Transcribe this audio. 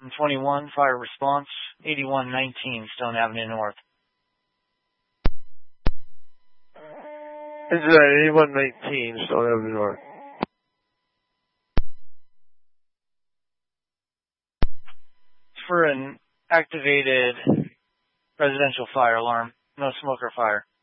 21, fire response, 8119 Stone Avenue North. This is 8119 Stone Avenue North. It's for an activated residential fire alarm. No smoker fire.